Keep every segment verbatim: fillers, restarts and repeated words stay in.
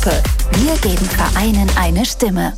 Wir geben Vereinen eine Stimme.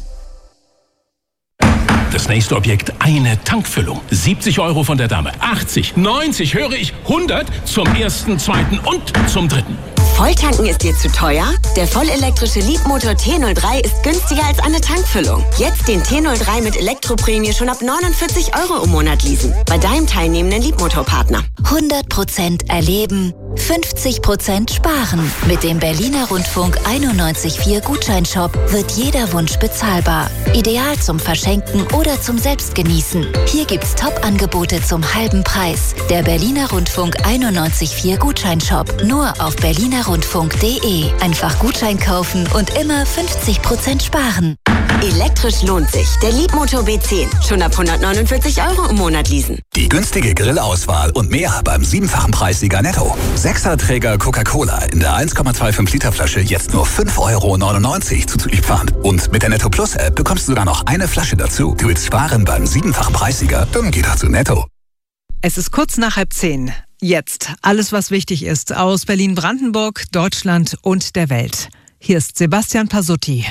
Das nächste Objekt, eine Tankfüllung. siebzig Euro von der Dame, achtzig, neunzig, höre ich, hundert zum ersten, zweiten und zum dritten. Volltanken ist dir zu teuer? Der vollelektrische Leapmotor T null drei ist günstiger als eine Tankfüllung. Jetzt den T null drei mit Elektroprämie schon ab neunundvierzig Euro im Monat leasen. Bei deinem teilnehmenden Leapmotor-Partner. hundert Prozent erleben, fünfzig Prozent sparen. Mit dem Berliner Rundfunk einundneunzig Komma vier Gutscheinshop wird jeder Wunsch bezahlbar. Ideal zum Verschenken oder zum Selbstgenießen. Hier gibt's Top-Angebote zum halben Preis. Der Berliner Rundfunk einundneunzig Komma vier Gutscheinshop. Nur auf berliner rundfunk punkt de. Einfach Gutschein kaufen und immer fünfzig Prozent sparen. Elektrisch lohnt sich. Der Leapmotor B zehn. Schon ab hundertneunundvierzig Euro im Monat leasen. Die günstige Grillauswahl und mehr beim siebenfachen Preissieger Netto. Sechserträger Coca-Cola in der eins Komma fünfundzwanzig Liter Flasche jetzt nur fünf Euro neunundneunzig zuzüglich Pfand. Und mit der Netto Plus App bekommst du sogar noch eine Flasche dazu. Du willst sparen beim siebenfachen Preissieger? Dann geh doch zu Netto. Es ist kurz nach halb zehn. Jetzt alles, was wichtig ist aus Berlin-Brandenburg, Deutschland und der Welt. Hier ist Sebastian Pasutti.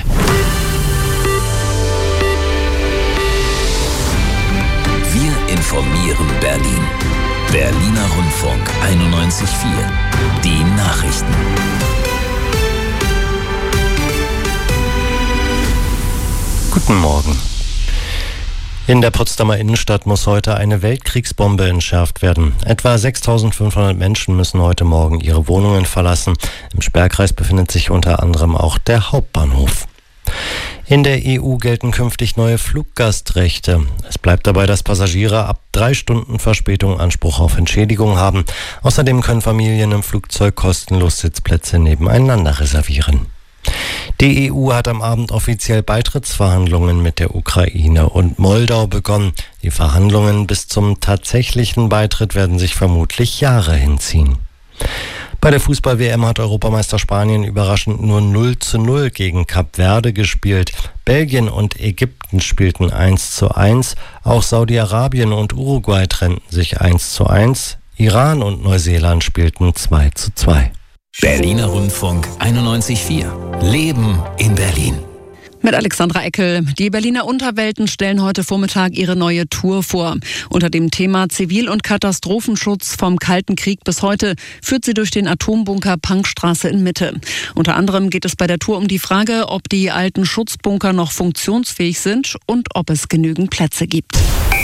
Wir informieren Berlin. Berliner Rundfunk einundneunzig Komma vier. Die Nachrichten. Guten Morgen. In der Potsdamer Innenstadt muss heute eine Weltkriegsbombe entschärft werden. Etwa sechstausendfünfhundert Menschen müssen heute Morgen ihre Wohnungen verlassen. Im Sperrkreis befindet sich unter anderem auch der Hauptbahnhof. In der E U gelten künftig neue Fluggastrechte. Es bleibt dabei, dass Passagiere ab drei Stunden Verspätung Anspruch auf Entschädigung haben. Außerdem können Familien im Flugzeug kostenlos Sitzplätze nebeneinander reservieren. Die E U hat am Abend offiziell Beitrittsverhandlungen mit der Ukraine und Moldau begonnen. Die Verhandlungen bis zum tatsächlichen Beitritt werden sich vermutlich Jahre hinziehen. Bei der Fußball-W M hat Europameister Spanien überraschend nur null zu null gegen Kap Verde gespielt. Belgien und Ägypten spielten eins zu eins. Auch Saudi-Arabien und Uruguay trennten sich eins zu eins. Iran und Neuseeland spielten zwei zu zwei. Berliner Rundfunk einundneunzig Komma vier. Leben in Berlin. Mit Alexandra Eckel. Die Berliner Unterwelten stellen heute Vormittag ihre neue Tour vor. Unter dem Thema Zivil- und Katastrophenschutz vom Kalten Krieg bis heute führt sie durch den Atombunker Punkstraße in Mitte. Unter anderem geht es bei der Tour um die Frage, ob die alten Schutzbunker noch funktionsfähig sind und ob es genügend Plätze gibt.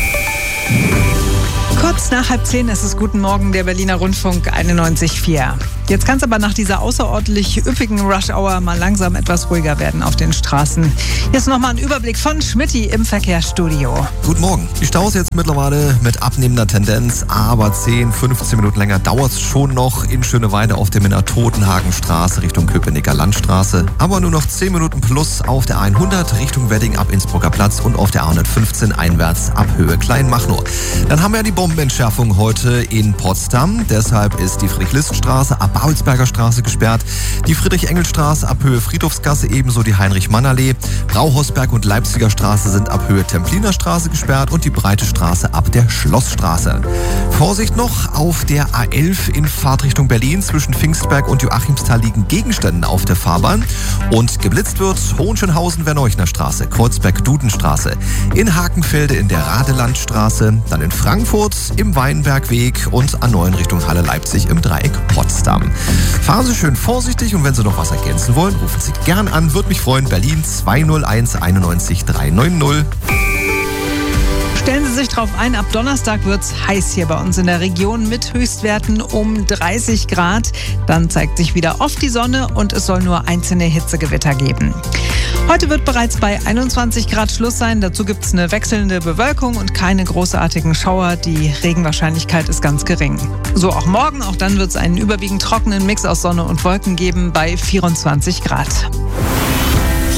Kurz nach halb zehn ist es Guten Morgen, der Berliner Rundfunk einundneunzig Komma vier. Jetzt kann es aber nach dieser außerordentlich üppigen Rush-Hour mal langsam etwas ruhiger werden auf den Straßen. Jetzt nochmal ein Überblick von Schmitty im Verkehrsstudio. Guten Morgen. Die Staus jetzt mittlerweile mit abnehmender Tendenz, aber zehn, fünfzehn Minuten länger dauert es schon noch in Schöneweide auf der Minna-Totenhagen-Straße Richtung Köpenicker Landstraße. Aber nur noch zehn Minuten plus auf der hundert Richtung Wedding ab Innsbrucker Platz und auf der A hundertfünfzehn einwärts ab Höhe Kleinmachnow. Dann haben wir ja die Bombenentschärfung heute in Potsdam. Deshalb ist die Friedrich-List-Straße ab Babelsberger Straße gesperrt, die Friedrich-Engel-Straße ab Höhe Friedhofsgasse, ebenso die Heinrich-Mann-Allee. Brauhausberg und Leipziger Straße sind ab Höhe Templiner Straße gesperrt und die Breite Straße ab der Schlossstraße. Vorsicht noch, auf der A elf in Fahrtrichtung Berlin zwischen Pfingstberg und Joachimsthal liegen Gegenstände auf der Fahrbahn und geblitzt wird Hohenschönhausen-Werneuchner Straße, Kreuzberg-Dudenstraße, in Hakenfelde in der Radelandstraße, dann in Frankfurt im Weinbergweg und A neun Richtung Halle Leipzig im Dreieck Potsdam. Fahren Sie schön vorsichtig und wenn Sie noch was ergänzen wollen, rufen Sie gern an. Würde mich freuen. Berlin zwei null eins einundneunzig dreihundertneunzig. Stellen Sie sich drauf ein, ab Donnerstag wird's heiß hier bei uns in der Region mit Höchstwerten um dreißig Grad. Dann zeigt sich wieder oft die Sonne und es soll nur einzelne Hitzegewitter geben. Heute wird bereits bei einundzwanzig Grad Schluss sein. Dazu gibt es eine wechselnde Bewölkung und keine großartigen Schauer. Die Regenwahrscheinlichkeit ist ganz gering. So auch morgen. Auch dann wird es einen überwiegend trockenen Mix aus Sonne und Wolken geben bei vierundzwanzig Grad. Hier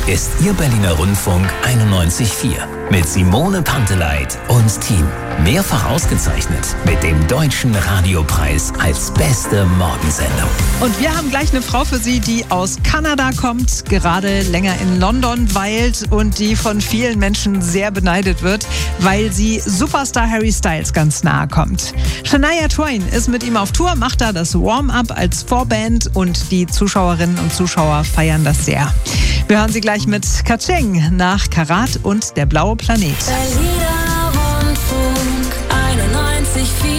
ist Ihr Berliner Rundfunk einundneunzig Komma vier. Mit Simone Panteleit und Team. Mehrfach ausgezeichnet mit dem Deutschen Radiopreis als beste Morgensendung. Und wir haben gleich eine Frau für Sie, die aus Kanada kommt, gerade länger in London weilt und die von vielen Menschen sehr beneidet wird, weil sie Superstar Harry Styles ganz nahe kommt. Shania Twain ist mit ihm auf Tour, macht da das Warm-up als Vorband und die Zuschauerinnen und Zuschauer feiern das sehr. Wir hören sie gleich mit Kacheng nach Karat und der blaue Planet. Berliner Rundfunk einundneunzig Komma vier.